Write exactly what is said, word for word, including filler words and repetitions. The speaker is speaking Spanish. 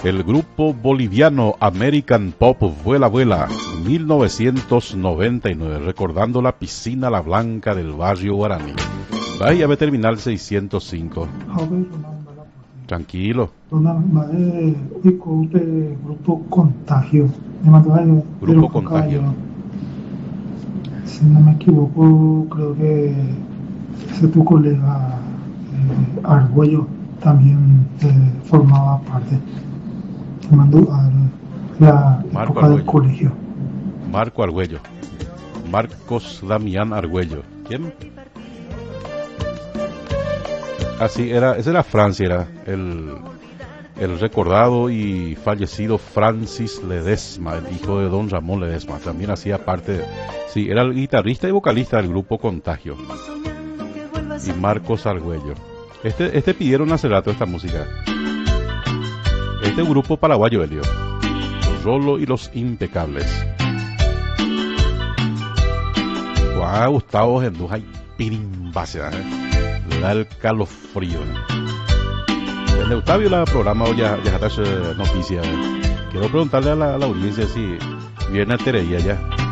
El grupo boliviano American Pop Vuela Vuela, mil novecientos noventa y nueve, recordando la piscina La Blanca del barrio Guaraní. Vaya a terminal seiscientos cinco. Tranquilo. Grupo Contagio. Grupo Contagio. Si no me equivoco, creo que ese tu colega eh, Argüello también eh, formaba parte. Mando a la Marco época Argüello. del colegio. Marco Argüello. Marcos Damián Argüello. ¿Quién? Así era, ese era Francia, era el, el recordado y fallecido Francis Ledesma, el hijo de don Ramón Ledesma. También hacía parte, de, sí, era el guitarrista y vocalista del grupo Contagio. Y Marcos Argüello. Este, este pidieron hace rato esta música. Este grupo paraguayo, Elio. Rolo y los Impecables. Juan Gustavo Genduja y Pirimbacia, ¿eh? Le da el calofrío, ¿eh? El de Octavio la programa hoy ya, ya está noticia, ¿eh? Quiero preguntarle a la, a la audiencia si viene a Tereía ya.